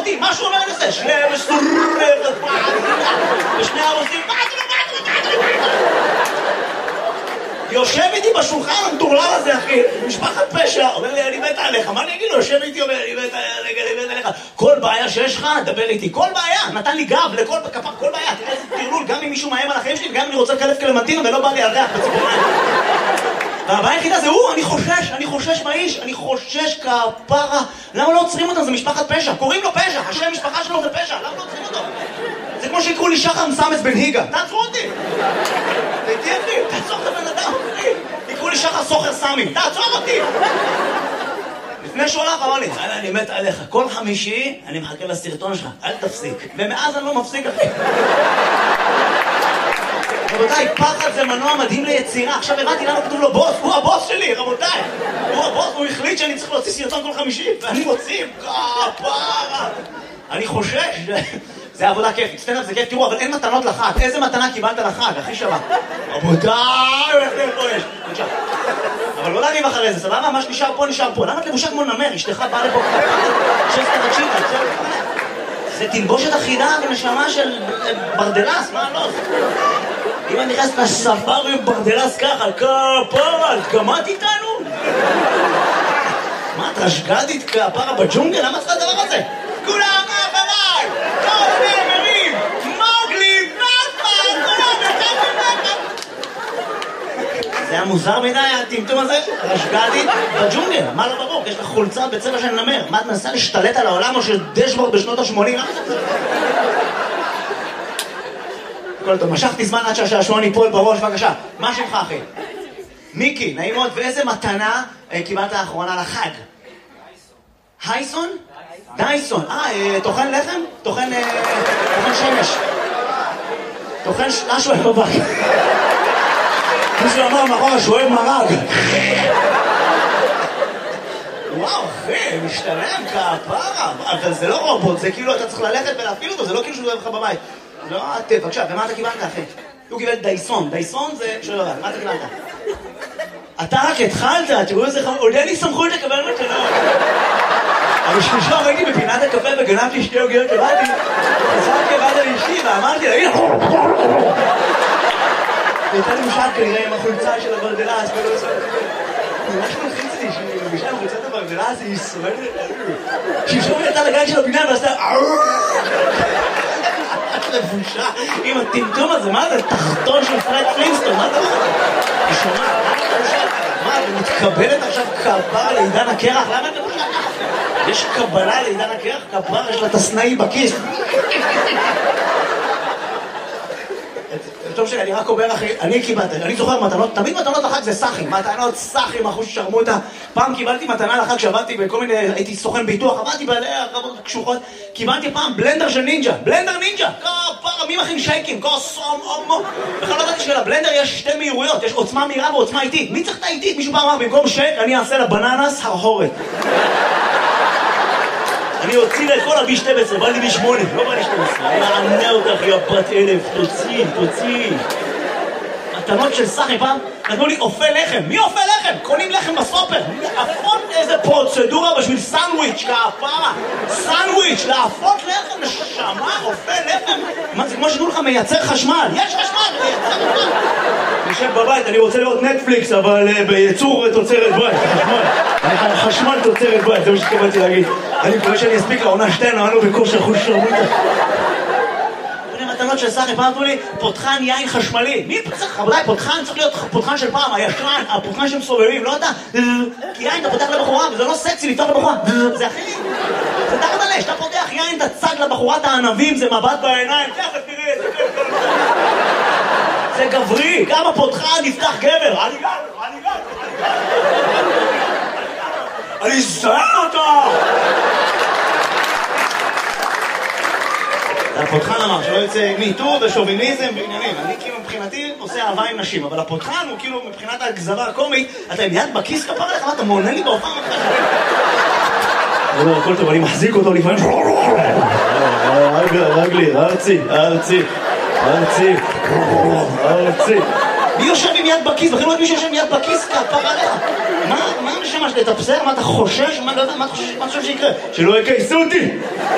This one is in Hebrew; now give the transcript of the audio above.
אותי, מה שהוא אומר אני עושה? שלם מסוררת, ושני הרוסים, יושב איתי בשולחן המטורלל הזה, אחי, משפחת פשע, אומר לי, אני מת עליך, מה אני אגיד לו? יושב איתי, אומר, אני מת עליך, כל בעיה שיש לך, דבר איתי, כל בעיה, נתן לי גב לכל כפר, כל בעיה, תראה איזה תרלול, גם אם מישהו מאיים על החיים שלי, גם אם אני רוצה לקלף קלמנטינה ולא בא לי על ריח בציפורניים. והבעיה היחידה זה אני חושש מהאיש, אני חושש כפרה, למה לא עוצרים אותם? זה משפחת פשע, קוראים לו פשע, השם משפחה שלו זה פשע, למה לא עוצרים אותו? זה כמו שיקראו לי שחר מסמס בן היגה, תעצרו אותי! תעצור את הבן אדם, יקראו לי שחר סוחר סמי, תעצור אותי! לפני שהוא הלך אמר לי, אני מת עליך, כל חמישי אני מחכה לסרטון שלך, אל תפסיק. ומאז אני לא מפסיק, אחי. רבותיי, פחד זה מנוע מדהים ליצירה. עכשיו הבנתי למה כתוב לו בוס, הוא הבוס שלי, רבותיי. הוא הבוס, הוא החליט שאני צריך להוציא סרטון כל חמישי, ואני מוציא, כפרה. אני חושש, זה עבודה כיפית, סטנדאפ זה כיף, תראו, אבל אין מתנות לחג. איזה מתנה קיבלת לחג, הכי שווה? רבותיי, איך זה פה יש? בבקשה. אבל לא להגיב אחרי זה, סבבה? מה שנשאר פה, נשאר פה. למה את לבושה כמו נמר? אשתך באה לפה שסטה תקשיב, זה תלבושת אחידה ונשמה של ברדלס, מה לא? אם אני נכנס לספארי ברדלס ככה, כפרה, גמרת איתנו? מה, את רשגדית כפרה בג'ונגל? למה צריכה הדבר הזה? כולם מאחריי! כל נאמרים! מוגלי! נאפה! כולם נאפה! זה היה מוזר מדי, הטמטום הזה? רשגדית בג'ונגל, מה לא ברור? יש לך חולצה בצבע של נמר. מה, את מנסה להשתלט על העולם או של דשבורד בשנות ה-80? למה זה? כל טוב, משכתי זמן עד שהשעשועון ייפול בראש, בבקשה. מה שמך, אחי? מיקי, נעים מאוד. ואיזה מתנה קיבלת האחרונה לחג? הייסון? דייסון. טוחן לחם? טוחן שמש. טוחן משהו בבק. מישהו אמר מאחורה שהוא אוהב מרג. וואו, אחי, משתלם כפרה. אבל זה לא רובוט, זה כאילו אתה צריך ללכת ולהפעיל אותו, זה לא כאילו שהוא אוהב לך בבית. לא, בבקשה, ומה אתה קיבלת, אחי? הוא קיבל דייסון. דייסון זה... שלא יודע, מה אתה קיבלת? אתה רק התחלת, תראו איזה חמור, עוד אין לי סמכות לקבל מתנות. אבל שלשום הייתי בפינת הקפה וגנבתי שתי עוגיות לבאתי, חזרתי הביתה לאשתי ואמרתי לה, הנה! הייתה לי משל כנראה עם החולצה של הברדלס, ולא עושה... ממש מלחיץ לי שהיא מבישה עם חולצת הברדלס, היא שורדת... שלשום הייתה לגן של הפינה ועשתה... לבושה עם הטמטום הזה, מה זה? תחתון של פרד פלינסטון, מה אתה אומר? היא שומעת, מה את מתקבלת עכשיו כפרה לעידן הקרח? למה את לבושה ככה? יש קבלה לעידן הקרח? כפרה, יש לה תסנאי בכיס. טוב שלי, אני רק אומר אחי, אני קיבלתי, אני זוכר מתנות, תמיד מתנות לחג זה סחים, מתנות סחים, אחוז ששרמוטה. פעם קיבלתי מתנה לחג שעבדתי בכל מיני, הייתי סוכן ביטוח, עבדתי בעלי הרבות קשוחות, קיבלתי פעם בלנדר של נינג'ה, בלנדר נינג'ה, כפרה, מי מכין שייקים, כוסום, אומו. בכלל לא ידעתי שלבלנדר יש שתי מהירויות, יש עוצמה מהירה ועוצמה איטית. מי צריך את האיטית? מישהו פעם אמר, במקום שייק, אני אעשה לבננס הרהורת. אני הוציא לה את כל ה-B12, בא לי B8, לא בא לי 12. אני אענה אותך, יא בת אלף, תוציא. מתנות של סחי פעם, נתנו לי אופה לחם. מי אופה לחם? קונים לחם בסופר. להפות איזה פרוצדורה בשביל סנדוויץ' כפרה. סנדוויץ', להפות לחם, נשמה, אופה לחם. מה זה כמו שתנו לך מייצר חשמל? יש חשמל, מייצר חשמל. אני יושב בבית, אני רוצה לראות נטפליקס, אבל בייצור תוצרת בית, חשמל. חשמל תוצרת בית, זה מה שתקבלתי להגיד. אני מקווה שאני אספיק לעונה 2, נענו בכושר חוש שרמוטה. מתנות של סחי, פעם אמרו לי, פותחן יין חשמלי. מי צריך? רבותיי, פותחן צריך להיות פותחן של פעם, הישן, הפותחן שהם סובבים, לא אתה. כי יין אתה פותח לבחורה, וזה לא סקסי לפתוח לבחורה. זה אחי. זה תחת עלי, שאתה פותח יין, אתה צג לבחורת הענבים, זה מבט בעיניים, תכף תראה, זה כיף. זה גברי, גם הפותחן יפתח גבר. אני זהר אותו! הפותחן אמר שלא יוצא מיטור ושוביניזם ועניינים. אני כאילו מבחינתי עושה אהבה עם נשים, אבל הפותחן הוא כאילו מבחינת הגזרה הקומית, אתה עם יד בכיס כפרה לך, אתה מעונה לי בהופעה מתחת. לא, הכל טוב, אני מחזיק אותו לפעמים. רגלי, ארצי. מי יושב עם יד בכיס? בכלל לא יודעת מי שיושב עם יד בכיס כפרה לך. מה המשמש? לתפסר? מה אתה חושש? מה אתה חושב שיקרה? שלא יקייסו אותי!